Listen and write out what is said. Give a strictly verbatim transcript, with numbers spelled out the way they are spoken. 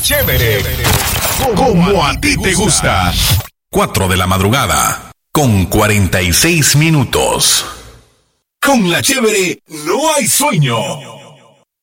Chévere, como a ti te gusta. Cuatro de la madrugada, con cuarenta y seis minutos. Con La Chévere no hay sueño.